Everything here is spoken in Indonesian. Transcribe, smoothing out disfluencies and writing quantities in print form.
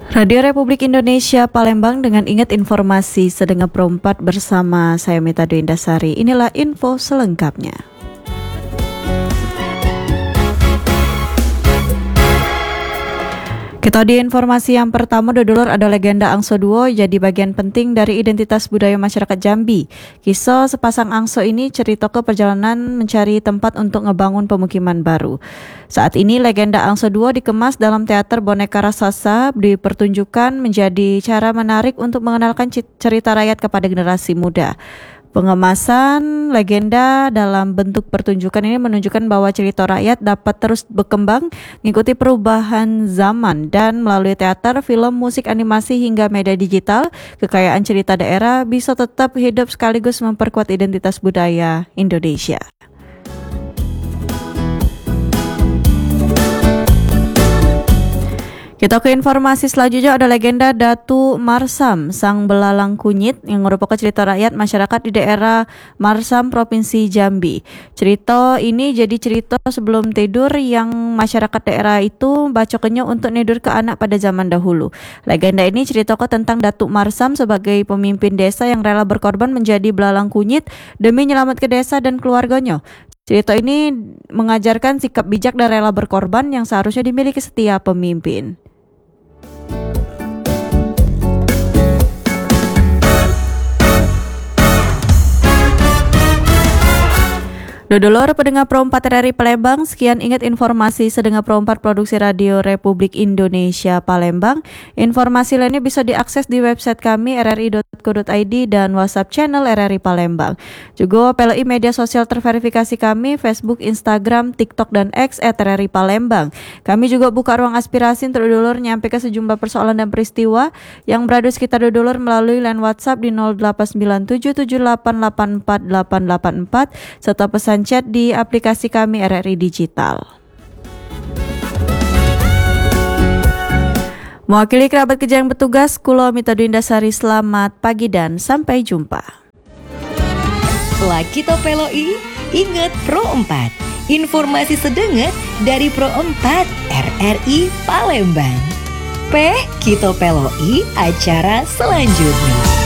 Radio Republik Indonesia Palembang dengan ingat informasi sedengar perempat bersama saya Mita Dwi Indasari. Inilah info selengkapnya. Kita di informasi yang pertama, dodolor ada legenda Angso Duo jadi bagian penting dari identitas budaya masyarakat Jambi. Kisah sepasang angso ini cerita ke perjalanan mencari tempat untuk ngebangun pemukiman baru. Saat ini legenda Angso Duo dikemas dalam teater boneka raksasa, dipertunjukkan menjadi cara menarik untuk mengenalkan cerita rakyat kepada generasi muda. Pengemasan legenda dalam bentuk pertunjukan ini menunjukkan bahwa cerita rakyat dapat terus berkembang, mengikuti perubahan zaman, dan melalui teater, film, musik, animasi, hingga media digital, kekayaan cerita daerah bisa tetap hidup sekaligus memperkuat identitas budaya Indonesia. Kita ke informasi selanjutnya, ada legenda Datu Marsam, sang belalang kunyit yang merupakan cerita rakyat masyarakat di daerah Marsam, Provinsi Jambi. Cerita ini jadi cerita sebelum tidur yang masyarakat daerah itu bacokannya untuk tidur ke anak pada zaman dahulu. Legenda ini ceritakan tentang Datu Marsam sebagai pemimpin desa yang rela berkorban menjadi belalang kunyit demi menyelamatkan desa dan keluarganya. Cerita ini mengajarkan sikap bijak dan rela berkorban yang seharusnya dimiliki setiap pemimpin. Dodolor pendengar Pro 4 RRI Palembang, sekian ingat informasi sedengar Pro 4 Produksi Radio Republik Indonesia Palembang. Informasi lainnya bisa diakses di website kami rri.co.id dan WhatsApp channel RRI Palembang. Juga PLI media sosial terverifikasi kami, Facebook, Instagram, TikTok, dan X @RRI Palembang. Kami juga buka ruang aspirasi untuk Dodolor nyampe ke sejumlah persoalan dan peristiwa yang berada sekitar Dodolor melalui line WhatsApp di 089778848884 serta pesan chat di aplikasi kami RRI Digital. Mewakili kerabat kerja yang bertugas, Kulo Mita Dwi Indasari, selamat pagi dan sampai jumpa. Lakito Peloi, ingat Pro 4. Informasi sedengar dari Pro 4 RRI Palembang. Kito Peloi, acara selanjutnya.